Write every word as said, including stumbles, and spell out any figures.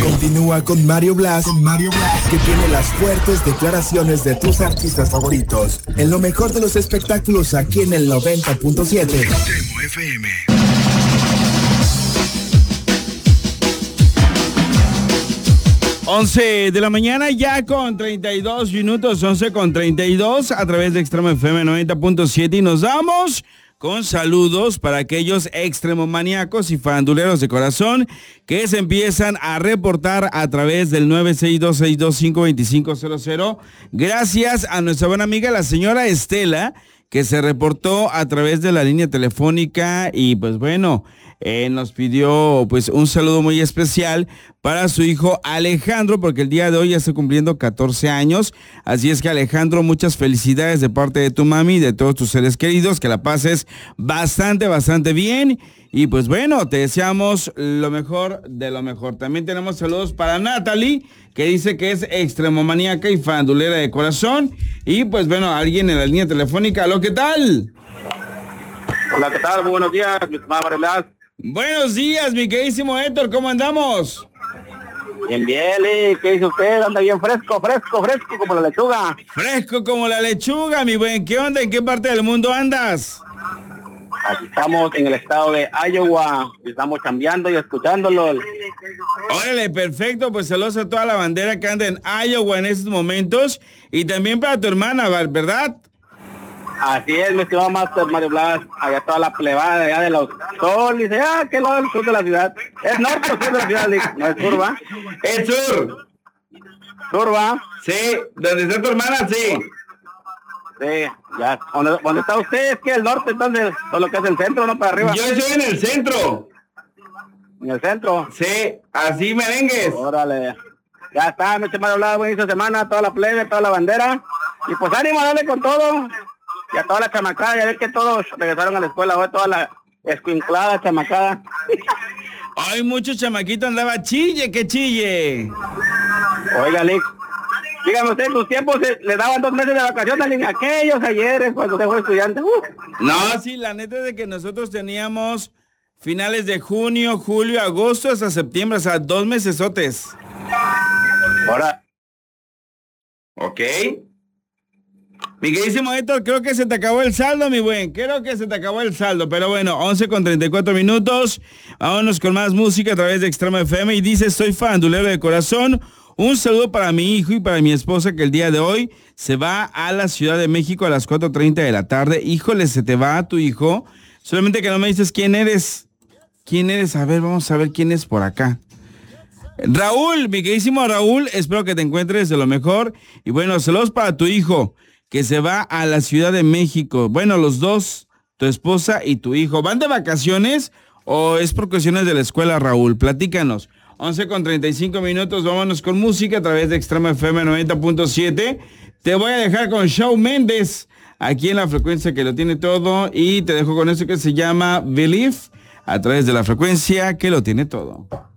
Continúa con Mario Blas, con Mario Blas, que tiene las fuertes declaraciones de tus artistas favoritos. En lo mejor de los espectáculos aquí en el noventa punto siete. F M. once de la mañana ya con treinta y dos minutos, once con treinta y dos a través de Extremo F M noventa punto siete y nos damos con saludos para aquellos extremomaníacos y faranduleros de corazón que se empiezan a reportar a través del nueve seis dos, seis dos cinco, dos cinco cero cero. Gracias a nuestra buena amiga la señora Estela, que se reportó a través de la línea telefónica y pues bueno, eh, nos pidió pues un saludo muy especial para su hijo Alejandro, porque el día de hoy ya está cumpliendo catorce años, así es que Alejandro, muchas felicidades de parte de tu mami y de todos tus seres queridos, que la pases bastante, bastante bien, y pues bueno, te deseamos lo mejor de lo mejor. También tenemos saludos para Natalie, que dice que es extremomaníaca y farandulera de corazón, y pues bueno, alguien en la línea telefónica. ¿Aló, qué tal? Hola, ¿qué tal? Muy buenos días, mi estimado Mario Blas. Buenos días, mi queridísimo Héctor, ¿cómo andamos? Bien, bien, Lee. ¿Qué dice usted? Anda bien fresco, fresco, fresco como la lechuga. Fresco como la lechuga, mi buen. ¿Qué onda? ¿En qué parte del mundo andas? Aquí estamos en el estado de Iowa. Estamos cambiando y escuchándolo. Órale, perfecto. Pues saludos a toda la bandera que anda en Iowa en estos momentos. Y también para tu hermana, ¿verdad? Así es, mi estimado Master Mario Blas. Allá toda la plebada de allá de los Sol. Dice, ah, que lado del sur de la ciudad. Es norte o sur de la ciudad, Lee. No es sur, ¿va? Es sur. Sur, ¿va? Sí, donde está tu hermana, sí. Sí, ya. ¿Dónde, dónde está usted? Es que el norte, entonces, todo lo que es el centro, ¿no? Para arriba. Yo estoy en el centro. ¿En el centro? Sí, así merengues. Órale. Ya está, mi estimado Blas, buenísima semana, toda la plebe, toda la bandera. Y pues ánimo, dale con todo. Y a toda la chamacada, ya ves que todos regresaron a la escuela, hoy toda la escuinclada, chamacada. Ay, muchos chamaquitos andaba chille, que chille. Oiga, Lick, dígame usted, en sus tiempos le, le daban dos meses de vacaciones en aquellos ayeres cuando usted fue estudiante. Uh. No, sí, la neta es de que nosotros teníamos finales de junio, julio, agosto hasta septiembre, o sea, dos mesesotes. Ahora. Ok. Mi queridísimo Héctor, creo que se te acabó el saldo, mi buen. Creo que se te acabó el saldo. Pero bueno, once con treinta y cuatro minutos. Vámonos con más música a través de Extremo F M. Y dice, soy farandulero de corazón. Un saludo para mi hijo y para mi esposa que el día de hoy se va a la Ciudad de México a las cuatro treinta de la tarde. Híjole, se te va a tu hijo. Solamente que no me dices quién eres. ¿Quién eres? A ver, vamos a ver quién es por acá. Raúl, mi queridísimo Raúl, espero que te encuentres de lo mejor. Y bueno, saludos para tu hijo, que se va a la Ciudad de México. Bueno, los dos, tu esposa y tu hijo. ¿Van de vacaciones o es por cuestiones de la escuela, Raúl? Platícanos. once con treinta y cinco minutos, vámonos con música a través de Extremo F M noventa punto siete. Te voy a dejar con Shawn Mendes, aquí en la frecuencia que lo tiene todo. Y te dejo con eso que se llama Believe, a través de la frecuencia que lo tiene todo.